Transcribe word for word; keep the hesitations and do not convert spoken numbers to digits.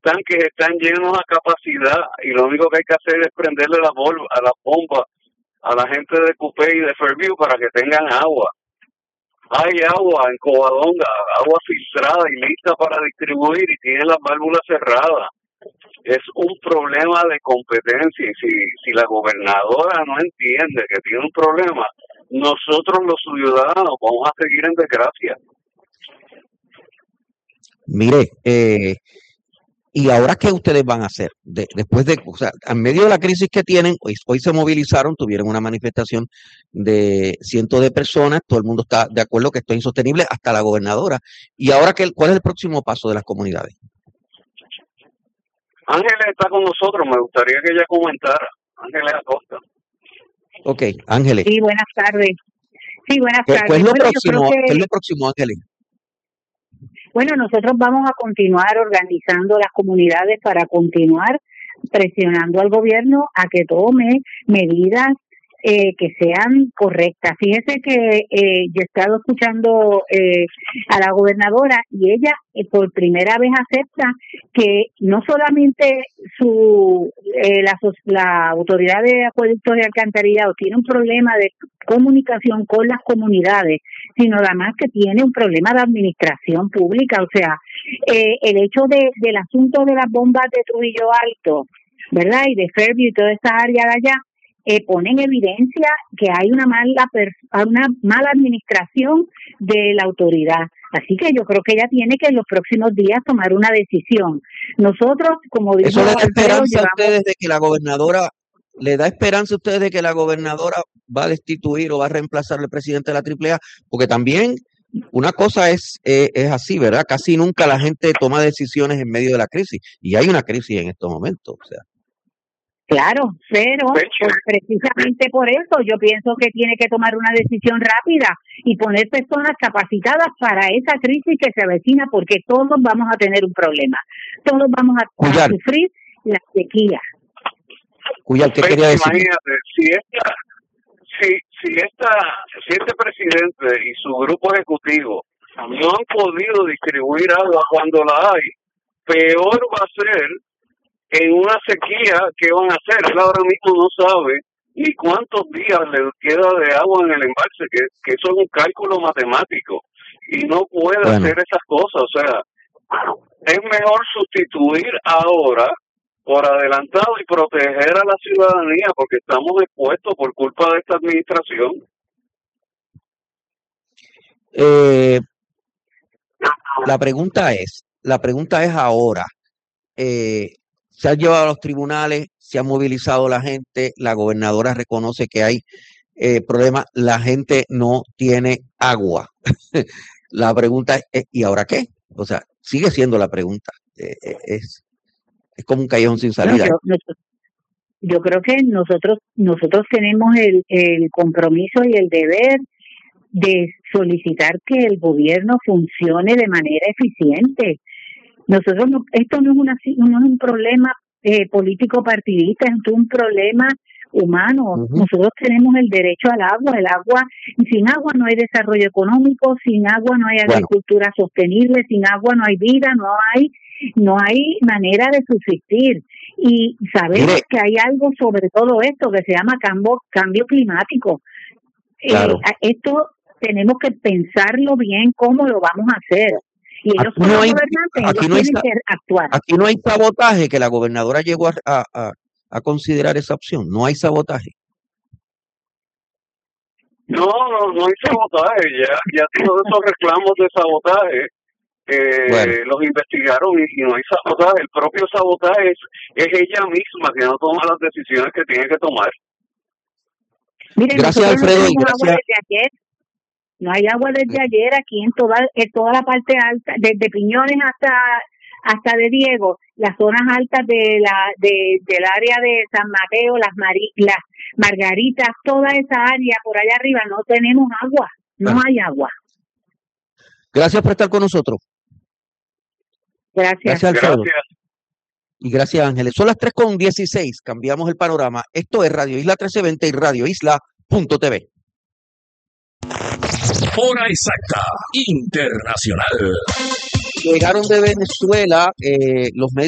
tanques están llenos a capacidad y lo único que hay que hacer es prenderle la bol- a la bomba a la gente de Coupé y de Fairview para que tengan agua. Hay agua en Covadonga, agua filtrada y lista para distribuir y tiene las válvulas cerradas. Es un problema de competencia y si, si la gobernadora no entiende que tiene un problema, nosotros los ciudadanos vamos a seguir en desgracia. Mire, eh, ¿y ahora qué ustedes van a hacer? De, después de, o sea, en medio de la crisis que tienen, hoy, hoy se movilizaron, tuvieron una manifestación de cientos de personas, todo el mundo está de acuerdo que esto es insostenible, hasta la gobernadora. ¿Y ahora qué, cuál es el próximo paso de las comunidades? Ángeles está con nosotros, me gustaría que ella comentara. Ángeles Acosta. Ok, Ángeles. Sí, buenas tardes. Sí, buenas ¿Qué, tardes. ¿Cuál es lo Bueno, yo próximo, creo que, ¿qué es lo próximo, Ángeles? bueno, nosotros vamos a continuar organizando las comunidades para continuar presionando al gobierno a que tome medidas eh, que sean correctas. Fíjese que eh, yo he estado escuchando eh, a la gobernadora y ella eh, por primera vez acepta que no solamente su eh, la, la autoridad de acueductos y alcantarillado tiene un problema de comunicación con las comunidades, sino además que tiene un problema de administración pública. O sea, eh, el hecho de del asunto de las bombas de Trujillo Alto, ¿verdad? Y de Fairview y toda esa área de allá, eh, pone en evidencia que hay una mala una mala administración de la autoridad. Así que yo creo que ella tiene que en los próximos días tomar una decisión. Nosotros, como dijo ¿Eso le da Alfredo, esperanza llevamos... a ustedes de que la gobernadora, le da esperanza a ustedes de que la gobernadora va a destituir o va a reemplazar al presidente de la Triple A? Porque también una cosa es, eh, es así, ¿verdad? Casi nunca la gente toma decisiones en medio de la crisis y hay una crisis en estos momentos, o sea. Claro, pero pues, precisamente por eso yo pienso que tiene que tomar una decisión rápida y poner personas capacitadas para esa crisis que se avecina, porque todos vamos a tener un problema, todos vamos a, a sufrir la sequía. Cuyal, ¿qué quería decir? Imagínate, si esta, si, si esta, si este presidente y su grupo ejecutivo no han podido distribuir agua cuando la hay, peor va a ser en una sequía. ¿Qué van a hacer? Él ahora mismo no sabe ni cuántos días le queda de agua en el embalse, que, que eso es un cálculo matemático y no puede bueno. hacer esas cosas. O sea, es mejor sustituir ahora por adelantado y proteger a la ciudadanía, porque estamos expuestos por culpa de esta administración. Eh, la pregunta es, la pregunta es ahora, eh, se han llevado a los tribunales, se ha movilizado la gente, la gobernadora reconoce que hay eh, problemas, la gente no tiene agua. La pregunta es, ¿y ahora qué? O sea, sigue siendo la pregunta. Eh, es, es como un callejón sin salida. No, yo, yo creo que nosotros nosotros tenemos el, el compromiso y el deber de solicitar que el gobierno funcione de manera eficiente. Nosotros no, esto no es una no es un problema eh, político partidista, es un problema humano. Uh-huh. Nosotros tenemos el derecho al agua, el agua, sin agua no hay desarrollo económico, sin agua no hay agricultura bueno. sostenible, sin agua no hay vida, no hay no hay manera de subsistir. Y sabemos Mire. que hay algo sobre todo esto que se llama cambio cambio climático. Claro. Eh, esto tenemos que pensarlo bien cómo lo vamos a hacer. Y ellos aquí no hay, aquí no tienen hay, que actuar. Aquí no hay sabotaje, que la gobernadora llegó a, a, a considerar esa opción. No hay sabotaje. No, no, no hay sabotaje. Ya, ya todos esos reclamos de sabotaje eh, bueno. los investigaron y, y no hay sabotaje. El propio sabotaje es, es ella misma que no toma las decisiones que tiene que tomar. Miren, gracias, Alfredo, y gracias. No hay agua desde ayer aquí en toda en toda la parte alta, desde Piñones hasta hasta de Diego, las zonas altas de la de del área de San Mateo, las Mari, las Margaritas, toda esa área por allá arriba no tenemos agua, no ah. hay agua. Gracias por estar con nosotros. Gracias. Gracias, Alfredo. Gracias. Y gracias, Ángeles. Son las tres con dieciséis, cambiamos el panorama. Esto es Radio Isla trece veinte y Radio Isla punto t v. Hora exacta internacional. Llegaron de Venezuela eh, los medios